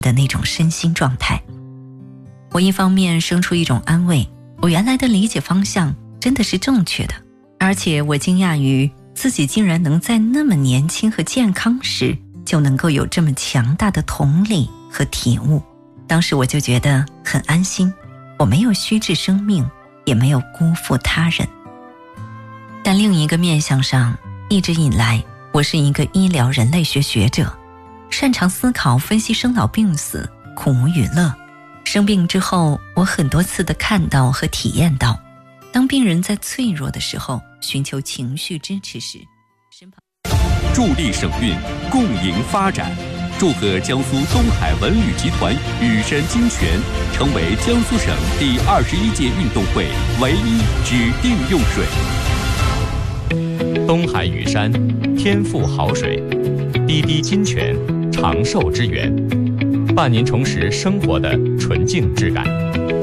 的那种身心状态。我一方面生出一种安慰，我原来的理解方向真的是正确的，而且我惊讶于自己竟然能在那么年轻和健康时就能够有这么强大的同理和体悟。当时我就觉得很安心，我没有虚掷生命，也没有辜负他人。但另一个面向上，一直以来我是一个医疗人类学学者，擅长思考分析生老病死、苦与乐。生病之后，我很多次的看到和体验到，当病人在脆弱的时候寻求情绪支持时，身旁助力省运，共赢发展。祝贺江苏东海文旅集团雨山金泉成为江苏省第21届运动会唯一指定用水。 东海雨山，天赋好水，滴滴金泉，长寿之源，伴您重拾生活的纯净质感。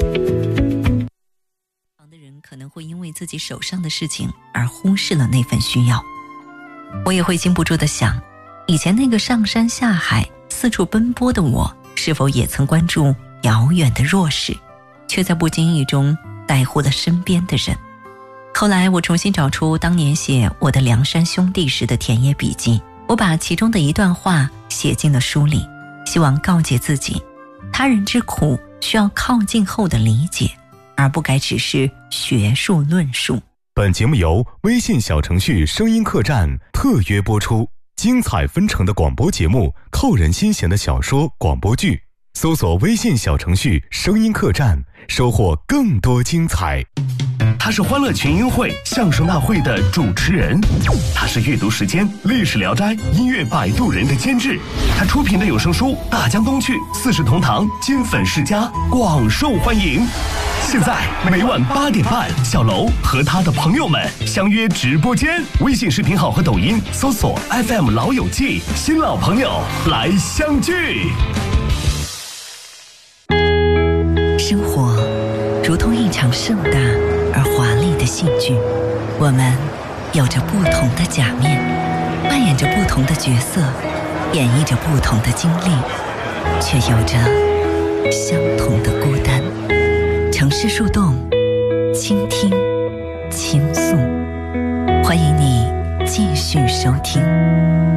的人可能会因为自己手上的事情而忽视了那份需要。我也会禁不住地想，以前那个上山下海四处奔波的我，是否也曾关注遥远的弱势，却在不经意中带护了身边的人。后来我重新找出当年写我的梁山兄弟时的田野笔记，我把其中的一段话写进了书里，希望告诫自己，他人之苦需要靠近后的理解，而不该只是学术论述。 本节目由微信小程序声音客栈特约播出，精彩纷呈的广播节目，扣人心弦的小说广播剧，搜索微信小程序声音客栈，收获更多精彩。 他是欢乐群英会相声大会的主持人，他是阅读时间历史聊斋音乐摆渡人的监制，他出品的有声书《大江东去》四世同堂金粉世家广受欢迎。现在每晚8点半，小楼和他的朋友们相约直播间，微信视频号和抖音搜索 FM 老友记，新老朋友来相聚。 生活如同一场盛大而华丽的戏剧，我们有着不同的假面，扮演着不同的角色，演绎着不同的经历，却有着相同的孤单。城市树洞，倾听，倾诉，欢迎你继续收听。